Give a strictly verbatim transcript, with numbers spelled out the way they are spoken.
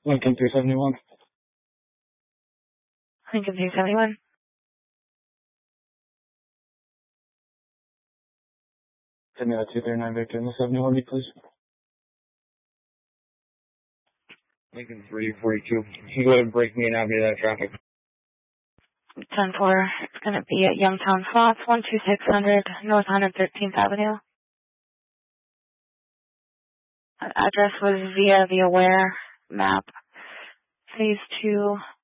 Lincoln three seventy-one. Lincoln three seventy-one. Send me that two thirty-nine Victor in the seventy-one, please. Lincoln three forty-two. You go ahead and break me and navigate that traffic. ten four, it's going to be at Youngtown Flats, one two six hundred North one hundred thirteenth Avenue. That address was via the Aware map. Phase two,